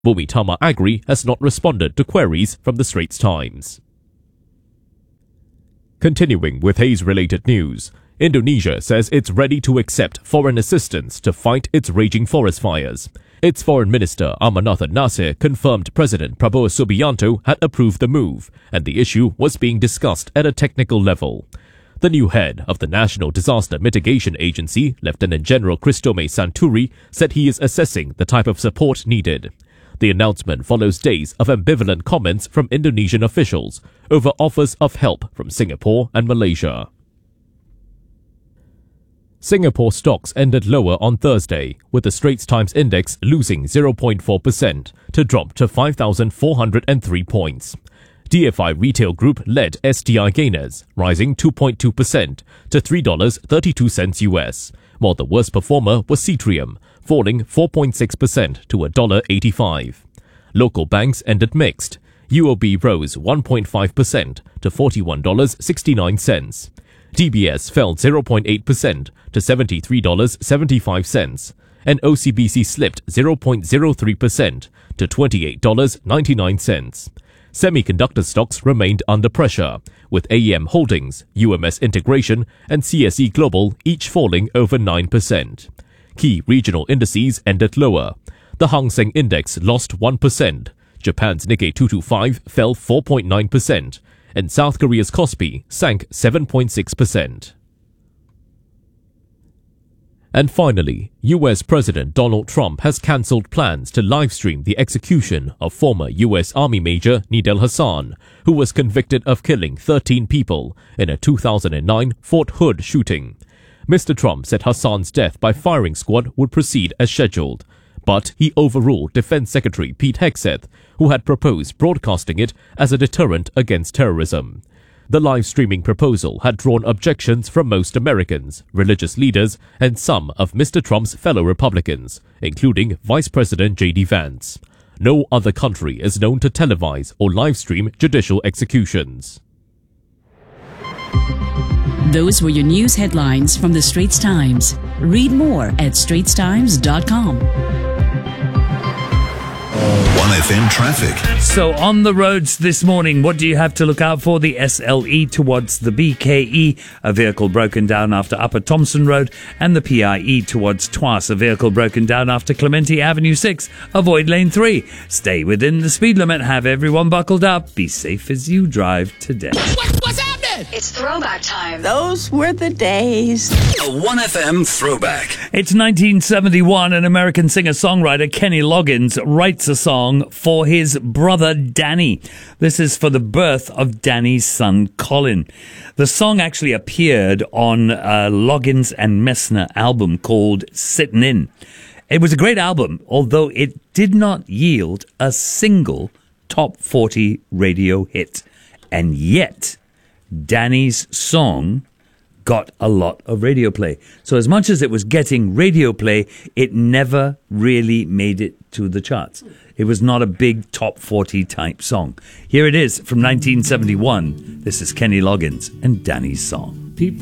Bumitama Agri has not responded to queries from the Straits Times. Continuing with haze-related news, Indonesia says it's ready to accept foreign assistance to fight its raging forest fires. Its Foreign Minister Amanathan Nasir confirmed President Prabowo Subianto had approved the move, and the issue was being discussed at a technical level. The new head of the National Disaster Mitigation Agency, Lieutenant General Christome Santuri, said he is assessing the type of support needed. The announcement follows days of ambivalent comments from Indonesian officials over offers of help from Singapore and Malaysia. Singapore stocks ended lower on Thursday, with the Straits Times Index losing 0.4% to drop to 5,403 points. DFI Retail Group led STI gainers, rising 2.2% to $3.32 US, while the worst performer was Cetrium, falling 4.6% to $1.85. Local banks ended mixed. UOB rose 1.5% to $41.69. DBS fell 0.8% to $73.75, and OCBC slipped 0.03% to $28.99. Semiconductor stocks remained under pressure, with AEM Holdings, UMS Integration, and CSE Global each falling over 9%. Key regional indices ended lower. The Hang Seng Index lost 1%, Japan's Nikkei 225 fell 4.9%, and South Korea's Kospi sank 7.6%. And finally, US President Donald Trump has cancelled plans to livestream the execution of former US Army Major Nidal Hasan, who was convicted of killing 13 people in a 2009 Fort Hood shooting. Mr. Trump said Hasan's death by firing squad would proceed as scheduled, but he overruled Defense Secretary Pete Hegseth, who had proposed broadcasting it as a deterrent against terrorism. The live streaming proposal had drawn objections from most Americans, religious leaders, and some of Mr. Trump's fellow Republicans, including Vice President J.D. Vance. No other country is known to televise or live stream judicial executions. Those were your news headlines from the Straits Times. Read more at straitstimes.com. 1FM traffic. So on the roads this morning, what do you have to look out for? The SLE towards the BKE, a vehicle broken down after Upper Thompson Road, and the PIE towards Tuas, a vehicle broken down after Clementi Avenue 6. Avoid lane 3. Stay within the speed limit. Have everyone buckled up. Be safe as you drive today. What's happening? It's throwback time. Those were the days. A 1FM throwback. It's 1971, and American singer-songwriter Kenny Loggins writes a song for his brother Danny. This is for the birth of Danny's son Colin. The song actually appeared on a Loggins and Messner album called Sittin' In. It was a great album, although it did not yield a single top 40 radio hit. And yet, Danny's song got a lot of radio play. So as much as it was getting radio play, it never really made it to the charts. It was not a big top 40 type song. Here it is from 1971. This is Kenny Loggins and Danny's song.